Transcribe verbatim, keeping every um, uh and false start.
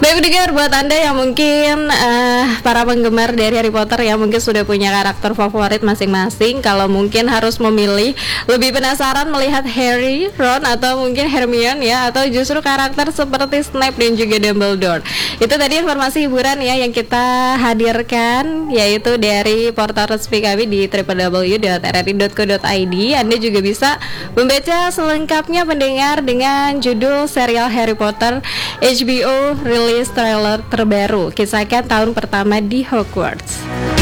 Baik pendengar, buat Anda yang mungkin uh, para penggemar dari Harry Potter yang mungkin sudah punya karakter favorit masing-masing, kalau mungkin harus memilih, lebih penasaran melihat Harry, Ron, atau mungkin Hermione ya, atau justru karakter seperti Snape dan juga Dumbledore. Itu tadi informasi hiburan ya yang kita hadirkan, yaitu dari portal resmi kami di w w w dot r r i dot co dot i d. Anda juga bisa membaca selengkapnya pendengar dengan judul serial Harry Potter H B O rilis trailer terbaru, kisahkan tahun pertama di Hogwarts.